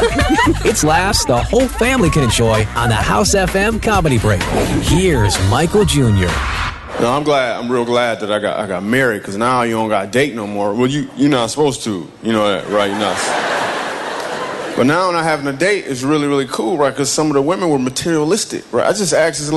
It's laughs the whole family can enjoy on the House FM Comedy Break. Here's Michael Jr. No, I'm real glad that I got married, because now you don't got to date no more. Well, you're not supposed to. You know that, right? You're not. But now not having a date is really, really cool, right? Because some of the women were materialistic, right? I just asked this